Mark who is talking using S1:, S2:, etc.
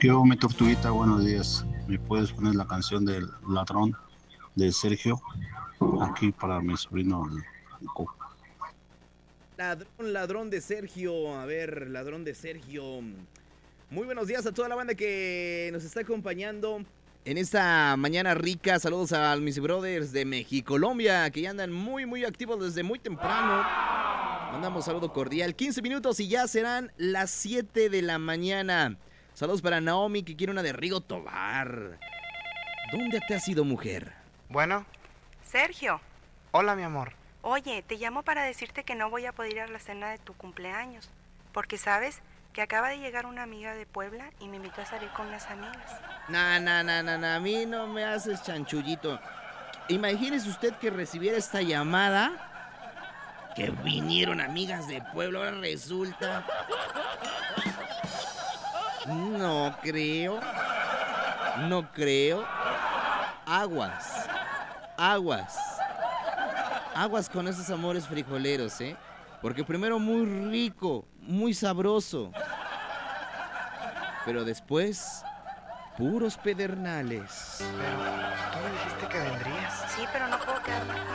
S1: Yo, mi tortuguita, buenos días. ¿Me puedes poner la canción del ladrón de Sergio? Aquí para mi sobrino el Coco.
S2: Ladrón, ladrón de Sergio. A ver, ladrón de Sergio. Muy buenos días a toda la banda que nos está acompañando en esta mañana rica. Saludos a mis brothers de México, Colombia, que ya andan muy activos desde muy temprano. Mandamos saludo cordial. 15 minutos y ya serán las 7 de la mañana. Saludos para Naomi, que quiere una de Rigo Tobar. ¿Dónde te has ido, mujer?
S3: Bueno,
S4: Sergio,
S3: hola mi amor.
S4: oye, te llamo para decirte que no voy a poder ir a la cena de tu cumpleaños, porque sabes que acaba de llegar una amiga de Puebla y me invitó a salir con unas amigas.
S2: A mí no me haces chanchullito. Imagínese usted que recibiera esta llamada, que vinieron amigas de Puebla, ahora resulta... No creo. Aguas con esos amores frijoleros, ¿eh? Porque primero muy rico, muy sabroso, pero después puros pedernales.
S3: Pero tú me dijiste que vendrías.
S4: Sí, pero no puedo quedarme